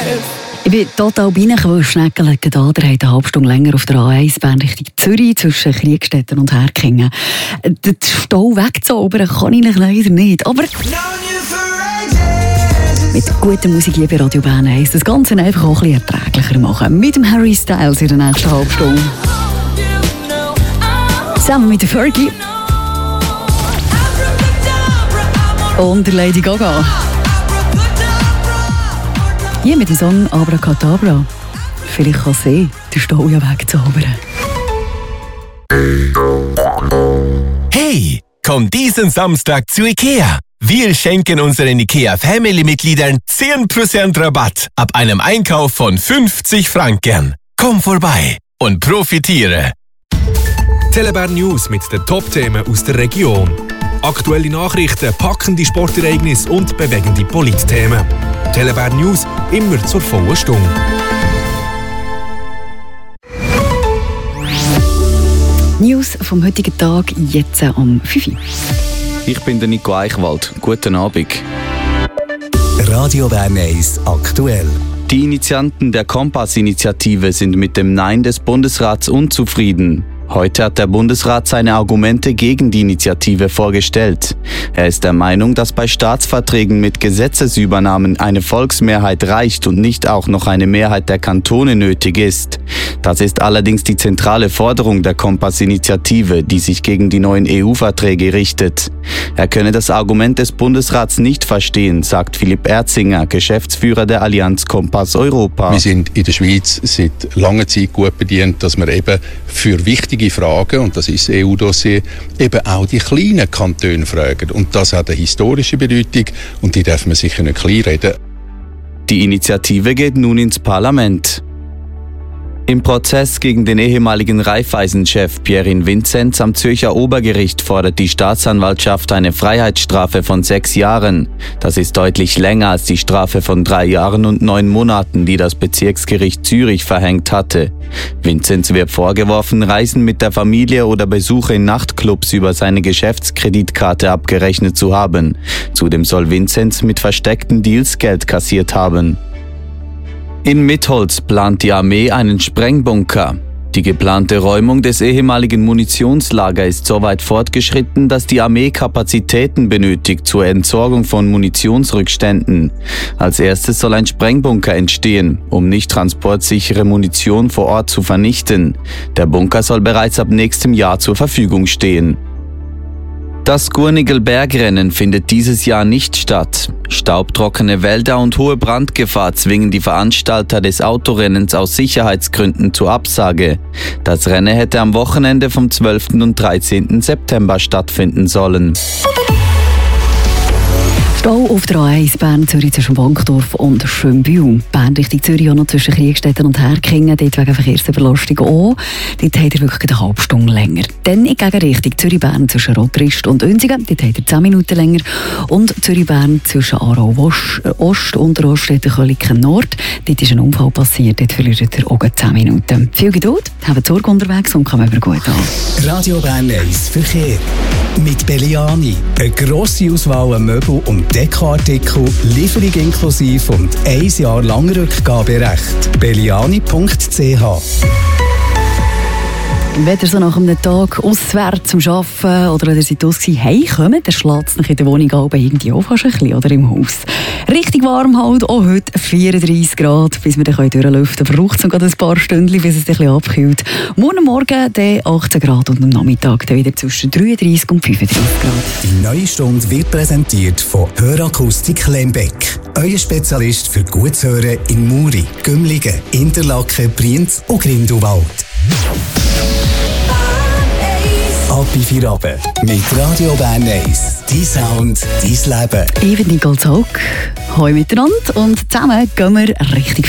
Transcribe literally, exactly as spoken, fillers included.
Ich bin total reingekommen, Schnecken liegen da. Der hat eine halbe Stunde länger auf der A eins Bern Richtung Zürich zwischen Kriegstetten und Herkingen. Den Stau wegzaubern kann ich leider nicht. Aber mit guter Musik hier bei Radio Bern eins das Ganze einfach auch ein bisschen erträglicher machen. Mit dem Harry Styles in der nächsten halben Stunde. Zusammen mit der Fergie. Und der Lady Gaga. Hier mit dem Song Abracadabra. Vielleicht kann sie den Stau ja wegzaubern. Hey, komm diesen Samstag zu Ikea. Wir schenken unseren IKEA-Family-Mitgliedern zehn Prozent Rabatt ab einem Einkauf von fünfzig Franken. Komm vorbei und profitiere. Telebär News mit den Top-Themen aus der Region. Aktuelle Nachrichten, packende Sportereignisse und bewegende Polit-Themen. Telebär News immer zur vollen Stunde. News vom heutigen Tag jetzt um fünf Uhr. Ich bin der Nico Eichwald. Guten Abend. Radio Bern eins aktuell. Die Initianten der Kompass-Initiative sind mit dem Nein des Bundesrats unzufrieden. Heute hat der Bundesrat seine Argumente gegen die Initiative vorgestellt. Er ist der Meinung, dass bei Staatsverträgen mit Gesetzesübernahmen eine Volksmehrheit reicht und nicht auch noch eine Mehrheit der Kantone nötig ist. Das ist allerdings die zentrale Forderung der Kompass-Initiative, die sich gegen die neuen E U-Verträge richtet. Er könne das Argument des Bundesrats nicht verstehen, sagt Philipp Erzinger, Geschäftsführer der Allianz Kompass Europa. Wir sind in der Schweiz seit langer Zeit gut bedient, dass wir eben für wichtige Fragen, und das ist das E U-Dossier, eben auch die kleinen Kantone fragen. Und das hat eine historische Bedeutung und die darf man sicher nicht kleinreden. Die Initiative geht nun ins Parlament. Im Prozess gegen den ehemaligen Raiffeisen-Chef Pierin Vinzenz am Zürcher Obergericht fordert die Staatsanwaltschaft eine Freiheitsstrafe von sechs Jahren. Das ist deutlich länger als die Strafe von drei Jahren und neun Monaten, die das Bezirksgericht Zürich verhängt hatte. Vinzenz wird vorgeworfen, Reisen mit der Familie oder Besuche in Nachtclubs über seine Geschäftskreditkarte abgerechnet zu haben. Zudem soll Vinzenz mit versteckten Deals Geld kassiert haben. In Mitholz plant die Armee einen Sprengbunker. Die geplante Räumung des ehemaligen Munitionslagers ist so weit fortgeschritten, dass die Armee Kapazitäten benötigt zur Entsorgung von Munitionsrückständen. Als erstes soll ein Sprengbunker entstehen, um nicht transportsichere Munition vor Ort zu vernichten. Der Bunker soll bereits ab nächstem Jahr zur Verfügung stehen. Das Gurnigal-Bergrennen findet dieses Jahr nicht statt. Staubtrockene Wälder und hohe Brandgefahr zwingen die Veranstalter des Autorennens aus Sicherheitsgründen zur Absage. Das Rennen hätte am Wochenende vom zwölften und dreizehnten September stattfinden sollen. Stau auf der A eins Bern Zürich zwischen Bankdorf und Schönbühl. Bern Richtung Zürich auch noch zwischen Kriegstetten und Herkingen. Dort wegen Verkehrsüberlastung auch. Dort habt ihr wirklich eine halbe Stunde länger. Dann in Gegenrichtung Zürich-Bern zwischen Rotrist und Unsigen. Dort habt ihr zehn Minuten länger. Und Zürich-Bern zwischen Aarau-Ost und Roststätten-Köliken-Nord. Dort ist ein Unfall passiert. Dort verliert ihr auch zehn Minuten. Viel Geduld, habt Sorge unterwegs und kommen wir gut an. Radio Bern eins Verkehr. Mit Belliani. Eine grosse Auswahl an Möbel und Dekoartikel, Lieferung inklusive und ein Jahr lang Rückgaberecht. belliani punkt c h. Wenn ihr so nach einem Tag auswärts zum Arbeiten oder wenn ihr seid aus gewesen, heimkommt, dann schlägt es euch in der Wohnung oben irgendwie auch fast ein bisschen oder im Haus. Richtig warm halt, auch heute vierunddreissig Grad, bis wir dann durchlüften können. Braucht es noch ein paar Stunden, bis es ein bisschen abkühlt. Morgen Morgen dann achtzehn Grad und am Nachmittag dann wieder zwischen dreiunddreissig und fünfunddreissig Grad. Die neue Stunde wird präsentiert von Hörakustik Lembeck. Euer Spezialist für gutes Hören in Muri, Gümligen, Interlaken, Brienz und Grindelwald. Ab in vier Abend mit Radio Bern eins. Dein Sound, dein Leben. Ich bin Nicole Zog. Hallo miteinander und zusammen gehen wir richtig